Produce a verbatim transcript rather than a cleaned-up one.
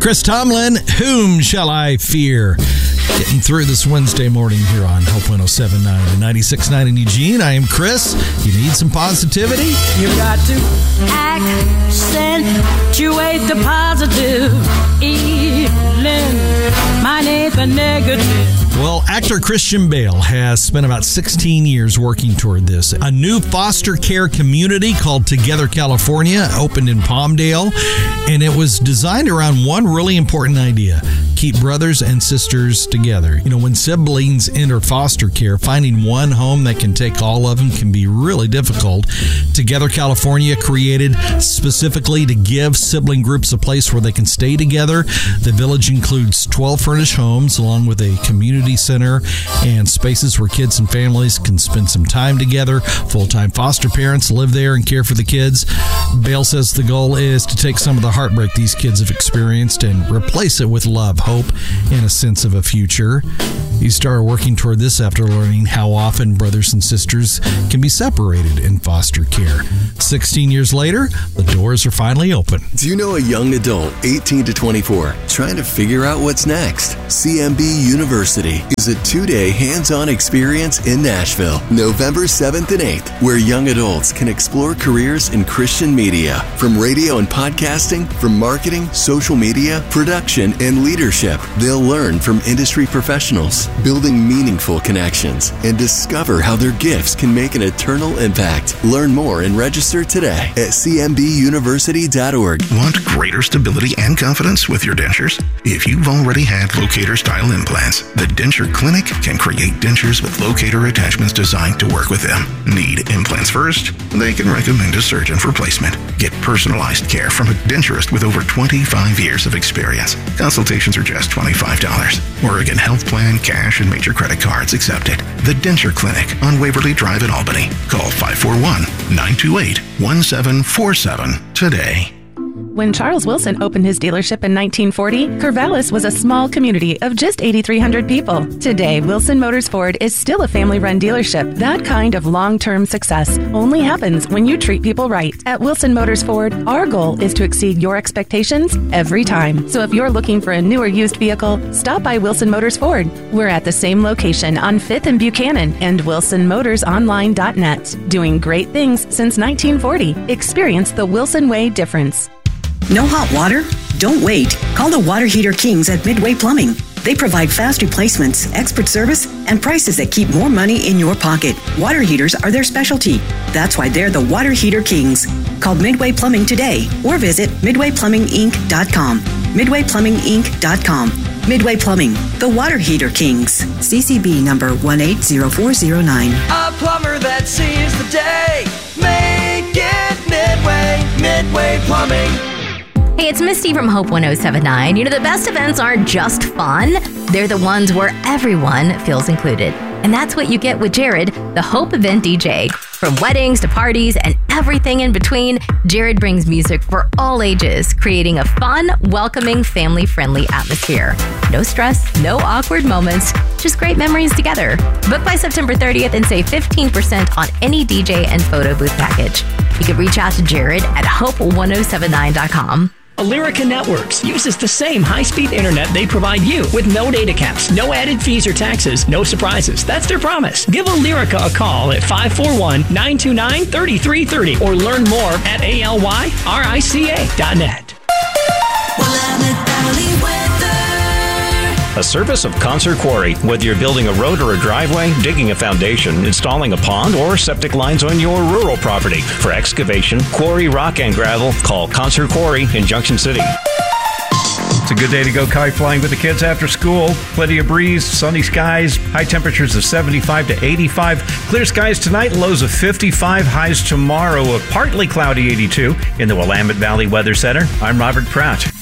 Chris Tomlin, Whom Shall I Fear? Getting through this Wednesday morning here on Hope one oh seven point nine and ninety-six point nine in Eugene. I am Chris. You need some positivity? You got to accentuate the positive, eliminate the negative. Well, actor Christian Bale has spent about sixteen years working toward this. A new foster care community called Together California opened in Palmdale, and it was designed around one really important idea: keep brothers and sisters together. You know, when siblings enter foster care, finding one home that can take all of them can be really difficult. Together California, created specifically to give sibling groups a place where they can stay together. The village includes twelve furnished homes along with a community center and spaces where kids and families can spend some time together. Full-time foster parents live there and care for the kids. Bale says the goal is to take some of the heartbreak these kids have experienced and replace it with love, hope, and a sense of a future. He started working toward this after learning how often brothers and sisters can be separated in foster care. sixteen years later, the doors are finally open. Do you know a young adult, eighteen to twenty-four, trying to figure out what's next? C M B University is a two-day hands-on experience in Nashville, November seventh and eighth, where young adults can explore careers in Christian media, from radio and podcasting, from marketing, social media, production, and leadership. They'll learn from industry professionals, building meaningful connections, and discover how their gifts can make an eternal impact. Learn more and register today at c m b university dot org. Want greater stability and confidence with your dentures? If you've already had locator-style implants, the Denture Clinic can create dentures with locator attachments designed to work with them. Need implants first? They can recommend a surgeon for placement. Get personalized care from a denturist with over twenty-five years of experience. Consultations are just twenty-five dollars. Oregon Health Plan, cash, and major credit cards accepted. The Denture Clinic on Waverly Drive in Albany. Call five four one, nine two eight, one seven four seven today. When Charles Wilson opened his dealership in nineteen forty, Corvallis was a small community of just eight thousand three hundred people. Today, Wilson Motors Ford is still a family-run dealership. That kind of long-term success only happens when you treat people right. At Wilson Motors Ford, our goal is to exceed your expectations every time. So if you're looking for a new or used vehicle, stop by Wilson Motors Ford. We're at the same location on fifth and Buchanan and wilson motors online dot net. Doing great things since nineteen forty. Experience the Wilson Way difference. No hot water? Don't wait. Call the Water Heater Kings at Midway Plumbing. They provide fast replacements, expert service, and prices that keep more money in your pocket. Water heaters are their specialty. That's why they're the Water Heater Kings. Call Midway Plumbing today or visit midway plumbing inc dot com. midway plumbing inc dot com. Midway Plumbing, the Water Heater Kings. C C B number one eight zero four zero nine. A plumber that sees the day. Make it Midway. Midway Plumbing. Hey, it's Misty from Hope one oh seven point nine. You know, the best events aren't just fun. They're the ones where everyone feels included. And that's what you get with Jared, the Hope Event D J. From weddings to parties and everything in between, Jared brings music for all ages, creating a fun, welcoming, family-friendly atmosphere. No stress, no awkward moments, just great memories together. Book by September thirtieth and save fifteen percent on any D J and photo booth package. You can reach out to Jared at hope one oh seven nine dot com. Alerica Networks uses the same high-speed internet they provide you with no data caps, no added fees or taxes, no surprises. That's their promise. Give Alerica a call at five four one, nine two nine, three three three zero or learn more at A L Y R I C A dot net. A service of Concert Quarry. Whether you're building a road or a driveway, digging a foundation, installing a pond, or septic lines on your rural property. For excavation, quarry, rock, and gravel, call Concert Quarry in Junction City. It's a good day to go kite flying with the kids after school. Plenty of breeze, sunny skies, high temperatures of seventy-five to eighty-five. Clear skies tonight, lows of fifty-five, highs tomorrow of partly cloudy eighty-two. In the Willamette Valley Weather Center, I'm Robert Pratt.